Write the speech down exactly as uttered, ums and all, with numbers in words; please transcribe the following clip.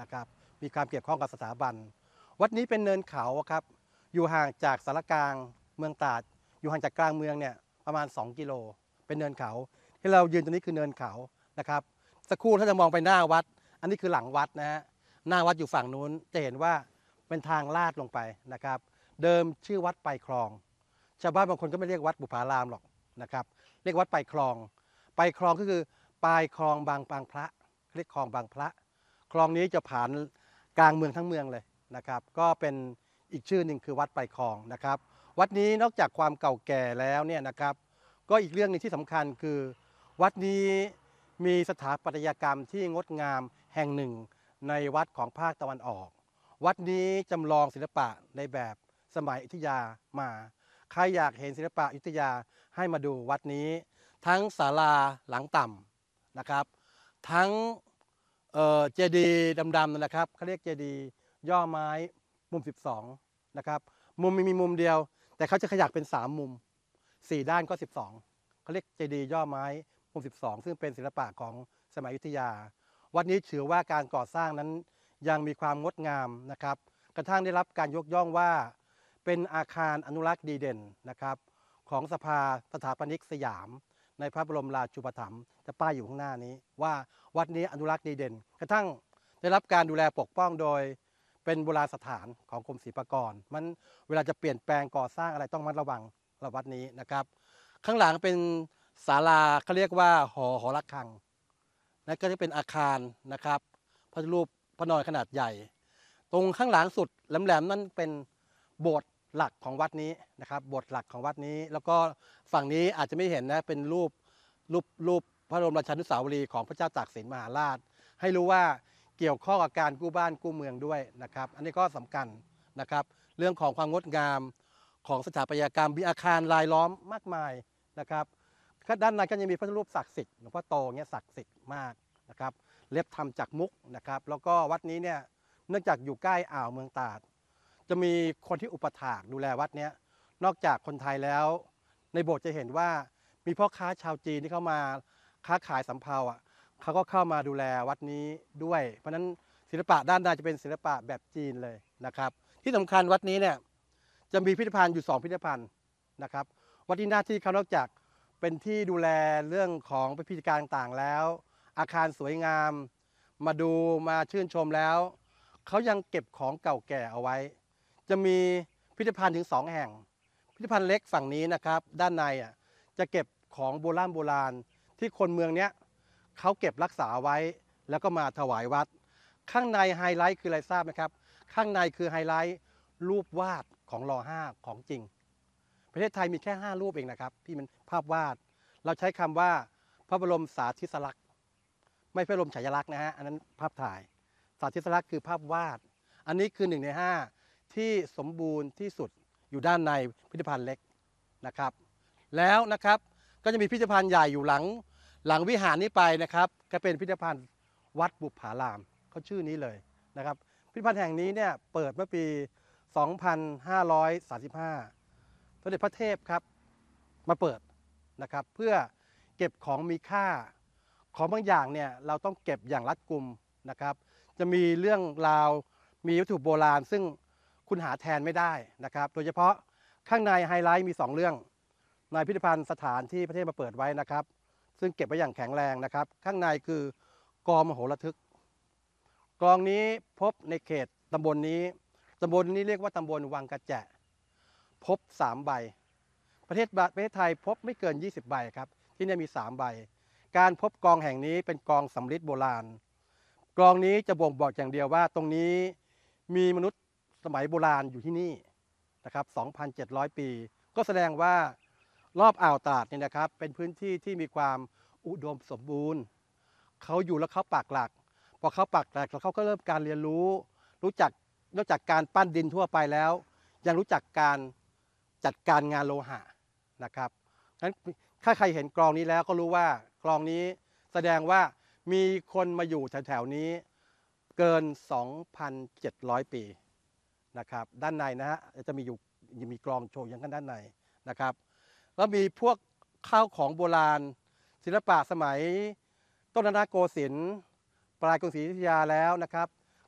นะครับมีความเกี่ยวข้องกับสถาบันวัดนี้เป็นเนินเขาครับอยู่ห่างจากสารกลางเมืองตราดอยู่ห่างจากกลางเมืองเนี่ยประมาณสองกิโลเป็นเนินเขาที่เรายืนตรงนี้คือเนินเขานะครับสักครู่ถ้าจะมองไปหน้าวัดอันนี้คือหลังวัดนะฮะหน้าวัดอยู่ฝั่งนู้นจะเห็นว่าเป็นทางลาดลงไปนะครับเดิมชื่อวัดไปคลองชาวบ้านบางคนก็ไม่เรียกวัดบุพารามหรอกนะครับเรียกวัดไปคลองไปคลองก็คือปลายคลองบางบางพระเรียกคลองบางพระคลองนี้จะผ่านกลางเมืองทั้งเมืองเลยนะครับก็เป็นอีกชื่อหนึ่งคือวัดไปคลองนะครับวัดนี้นอกจากความเก่าแก่แล้วเนี่ยนะครับก็อีกเรื่องนึงที่สำคัญคือวัดนี้มีสถาปัตยกรรมที่งดงามแห่งหนึ่งในวัดของภาคตะวันออกวัดนี้จำลองศิลปะในแบบสมัยอยุธยามาใครอยากเห็นศิลปะอยุธยาให้มาดูวัดนี้ทั้งศาลาหลังต่ำนะครับทั้งเจดีย์ดำๆนะครับเขาเรียกเจดีย์ย่อไม้มุมสิบสองนะครับมุมมีมุมเดียวแต่เขาจะขยักเป็นสามมุมสี่ด้านก็สิบสองเขาเรียกเจดีย์ย่อไม้มุมสิบสองซึ่งเป็นศิลปะของสมัยอยุธยาวัดนี้ถือว่าการก่อสร้างนั้นยังมีความงดงามนะครับกระทั่งได้รับการยกย่องว่าเป็นอาคารอนุรักษ์ดีเด่นนะครับของสภาสถาปนิกสยามในพระบรมราชูปถัมภ์จะป้ายอยู่ข้างหน้านี้ว่าวัดนี้อนุรักษ์ดีเด่นกระทั่งได้รับการดูแลปกป้องโดยเป็นโบราณสถานของกรมศิลปากรมันเวลาจะเปลี่ยนแปลงก่อสร้างอะไรต้องมัดระวังระวัดนี้นะครับข้างหลังเป็นศาลาเขาเรียกว่าหอหอระฆังและก็จะเป็นอาคารนะครับพระรูปพระนอนขนาดใหญ่ตรงข้างหลังสุดแหลมๆนั่นเป็นโบสถ์หลักของวัดนี้นะครับโบสถ์หลักของวัดนี้แล้วก็ฝั่งนี้อาจจะไม่เห็นนะเป็นรูปรูปรูปพระบรมราชานุสาวรีย์ของพระเจ้าตากสินมหาราชให้รู้ว่าเกี่ยวข้องกับการกู้บ้านกู้เมืองด้วยนะครับอันนี้ก็สำคัญนะครับเรื่องของความงดงามของสถาปัตยกรรมมีอาคารรายล้อมมากมายนะครับด้านในก็ยังมีพระรูปศักดิ์สิทธิ์หลวงพ่อโตเงี้ยศักดิ์สิทธิ์มากนะครับเล็บทำจากมุกนะครับแล้วก็วัดนี้เนี่ยเนื่องจากอยู่ใกล้อ่าวเมืองตราดจะมีคนที่อุปถากดูแลวัดนี้นอกจากคนไทยแล้วในโบสถ์จะเห็นว่ามีพ่อค้าชาวจีนที่เข้ามาค้าขายสำเภาอ่ะเขาก็เข้ามาดูแลวัดนี้ด้วยเพราะฉะนั้นศิลปะด้านในจะเป็นศิลปะแบบจีนเลยนะครับที่สำคัญวัดนี้เนี่ยจะมีพิพิธภัณฑ์อยู่สองพิพิธภัณฑ์นะครับวัดนี้หน้าที่เขานอกจากเป็นที่ดูแลเรื่องของพิพิธการต่างๆแล้วอาคารสวยงามมาดูมาชื่นชมแล้วเขายังเก็บของเก่าแก่เอาไว้จะมีพิพิธภัณฑ์ถึงสองแห่งพิพิธภัณฑ์เล็กฝั่งนี้นะครับด้านในอ่ะจะเก็บของโบราณโบราณที่คนเมืองเนี้ยเขาเก็บรักษาไว้แล้วก็มาถวายวัดข้างในไฮไลท์คืออะไรทราบไหมครับข้างในคือไฮไลท์รูปวาดของรอห้าของจริงประเทศไทยมีแค่ห้ารูปเองนะครับที่มันภาพวาดเราใช้คำว่าพระบรมสาธิสลักษณ์ไม่พระบรมฉายาลักษณ์นะฮะอันนั้นภาพถ่ายสาธิสลักษณ์คือภาพวาดอันนี้คือหนึ่งในห้าที่สมบูรณ์ที่สุดอยู่ด้านในพิพิธภัณฑ์เล็กนะครับแล้วนะครับก็จะมีพิพิธภัณฑ์ใหญ่อยู่หลังหลังวิหารนี้ไปนะครับก็เป็นพิพิธภัณฑ์วัดบุพารามเขาชื่อนี้เลยนะครับพิพิธภัณฑ์แห่งนี้เนี่ยเปิดเมื่อปี สองพันห้าร้อยสามสิบห้า สมเด็จพระเทพครับมาเปิดนะครับเพื่อเก็บของมีค่าของบางอย่างเนี่ยเราต้องเก็บอย่างรัดกุมนะครับจะมีเรื่องราวมีวัตถุโบราณซึ่งคุณหาแทนไม่ได้นะครับโดยเฉพาะข้างในไฮไลท์มีสองเรื่องในพิพิธภัณฑ์สถานที่พระเทพมาเปิดไว้นะครับซึ่งเก็บไว้อย่างแข็งแรงนะครับข้างในคือกองมโหระทึกกองนี้พบในเขตตำบลนี้ตำบลนี้เรียกว่าตำบลวังกระแจพบสามใบประเทศประเทศไทยพบไม่เกินยี่สิบใบครับที่นี่มีสามใบการพบกองแห่งนี้เป็นกองสำริดโบราณกองนี้จะบ่งบอกอย่างเดียวว่าตรงนี้มีมนุษย์สมัยโบราณอยู่ที่นี่นะครับ สองพันเจ็ดร้อย ปีก็แสดงว่ารอบอ่าวตราดเนี่ยนะครับเป็นพื้นที่ที่มีความอุดมสมบูรณ์เขาอยู่แล้วเขาปักหลักพอเขาปักหลักแล้วเขาก็เริ่มการเรียนรู้รู้จักนอกจากการปั้นดินทั่วไปแล้วยังรู้จักการจัดการงานโลหะนะครับงั้นถ้าใครเห็นกลองนี้แล้วก็รู้ว่ากลองนี้แสดงว่ามีคนมาอยู่แถวๆนี้เกิน สองพันเจ็ดร้อย ปีนะครับด้านในนะฮะจะมีอยู่มีกลองโชว์อย่างกันด้านในนะครับแล้วมีพวกข้าวของโบราณศิลปะสมัยต้นรัตนโกสินทร์ปลายกรุงศรีอยุธยาแล้วนะครับ